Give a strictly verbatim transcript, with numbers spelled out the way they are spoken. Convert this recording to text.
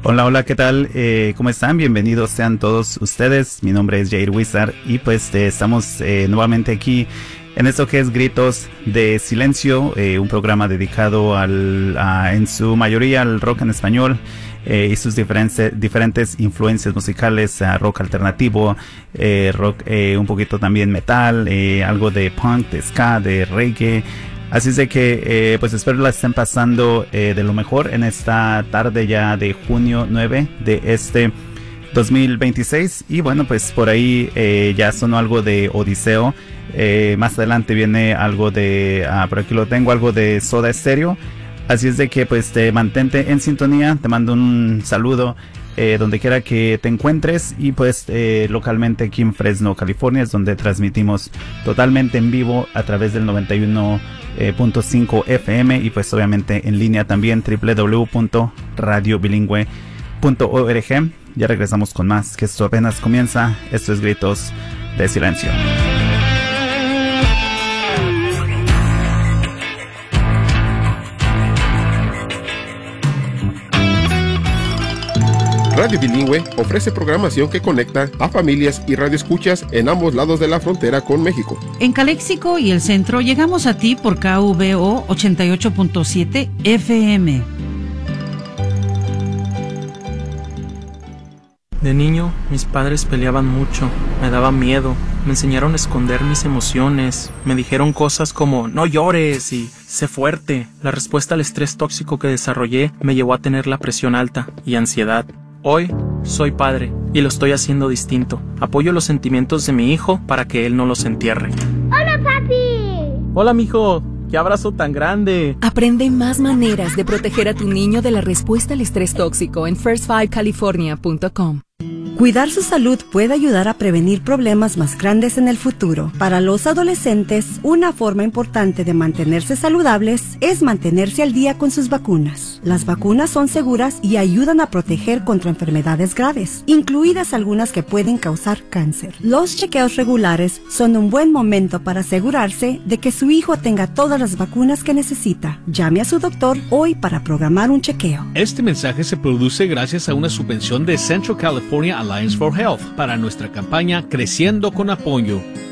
Hola, hola, ¿qué tal? Eh, ¿Cómo están? Bienvenidos sean todos ustedes. Mi nombre es Jair Wizard y pues eh, estamos eh, nuevamente aquí en esto que es Gritos de Silencio, eh, un programa dedicado al, a, en su mayoría al rock en español eh, y sus diferentes, diferentes influencias musicales, uh, rock alternativo, eh, rock eh, un poquito también metal, eh, algo de punk, de ska, de reggae. Así es de que eh, pues espero la estén pasando eh, de lo mejor en esta tarde ya de junio nueve de este dos mil veintiséis. Y bueno, pues por ahí eh, ya sonó algo de Odiseo. Eh, más adelante viene algo de, ah, por aquí lo tengo, algo de Soda Stereo. Así es de que pues te mantente en sintonía, te mando un saludo eh, donde quiera que te encuentres. Y pues eh, localmente aquí en Fresno, California, es donde transmitimos totalmente en vivo a través del noventa y uno punto cinco F M y pues obviamente en línea también doble u doble u doble u punto radio bilingüe punto org. Ya regresamos con más, que esto apenas comienza. Esto es Gritos de Silencio. Radio Bilingüe ofrece programación que conecta a familias y radioescuchas en ambos lados de la frontera con México. En Calexico y el centro llegamos a ti por K V O ochenta y ocho punto siete F M. De niño, mis padres peleaban mucho, me daba miedo, me enseñaron a esconder mis emociones, me dijeron cosas como no llores y sé fuerte. La respuesta al estrés tóxico que desarrollé me llevó a tener la presión alta y ansiedad. Hoy soy padre y lo estoy haciendo distinto. Apoyo los sentimientos de mi hijo para que él no los entierre. ¡Hola, papi! Hola, mijo. ¡Qué abrazo tan grande! Aprende más maneras de proteger a tu niño de la respuesta al estrés tóxico en first five california punto com. Cuidar su salud puede ayudar a prevenir problemas más grandes en el futuro. Para los adolescentes, una forma importante de mantenerse saludables es mantenerse al día con sus vacunas. Las vacunas son seguras y ayudan a proteger contra enfermedades graves, incluidas algunas que pueden causar cáncer. Los chequeos regulares son un buen momento para asegurarse de que su hijo tenga todas las vacunas que necesita. Llame a su doctor hoy para programar un chequeo. Este mensaje se produce gracias a una subvención de Central California Alliance for Health para nuestra campaña Creciendo con Apoyo.